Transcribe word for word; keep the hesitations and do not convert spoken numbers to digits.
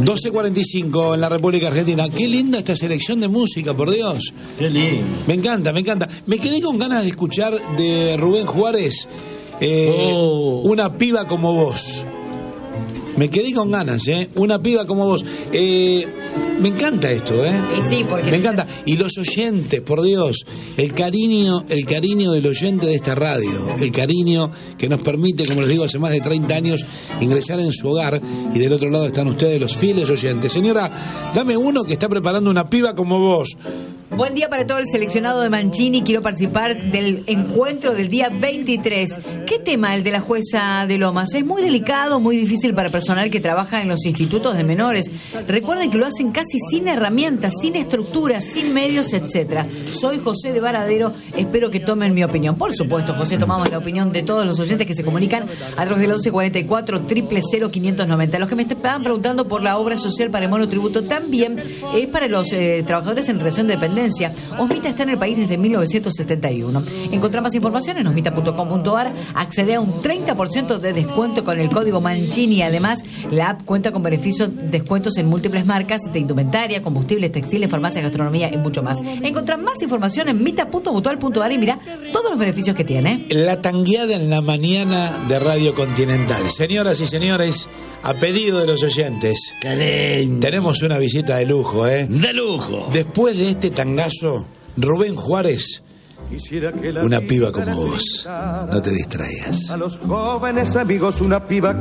doce cuarenta y cinco en la República Argentina. Qué linda esta selección de música, por Dios. Qué lindo. Me encanta, me encanta. Me quedé con ganas de escuchar de Rubén Juárez, eh, oh. Una piba como vos. Me quedé con ganas, ¿eh? Una piba como vos. Eh, me encanta esto, ¿eh? Y sí, porque... Me encanta. Y los oyentes, por Dios, el cariño, el cariño del oyente de esta radio, el cariño que nos permite, como les digo, hace más de treinta años, ingresar en su hogar, y del otro lado están ustedes, los fieles oyentes. Señora, dame uno que está preparando una piba como vos. Buen día para todo el seleccionado de Mancini. Quiero participar del encuentro del día veintitrés. ¿Qué tema el de la jueza de Lomas? Es muy delicado, muy difícil para personal que trabaja en los institutos de menores. Recuerden que lo hacen casi sin herramientas, sin estructuras, sin medios, etcétera. Soy José de Varadero. Espero que tomen mi opinión. Por supuesto, José, tomamos la opinión de todos los oyentes que se comunican a través del once cuarenta y cuatro, cero cero quinientos noventa. Los que me estaban preguntando por la obra social para el monotributo también es para los eh, trabajadores en relación de dependencia. Osmita está en el país desde mil novecientos setenta y uno. Encontrá más información en osmita punto com punto ar. Accede a un treinta por ciento de descuento con el código Mancini. Además, la app cuenta con beneficios, descuentos en múltiples marcas de indumentaria, combustibles, textiles, farmacia, gastronomía y mucho más. Encontrá más información en mita punto mutual punto ar y mirá todos los beneficios que tiene. La tangueada en la mañana de Radio Continental. Señoras y señores, a pedido de los oyentes, tenemos una visita de lujo, ¿eh? De lujo. Después de este tangazo, Rubén Juárez, una piba como vos. No te distraigas. A los jóvenes amigos, una piba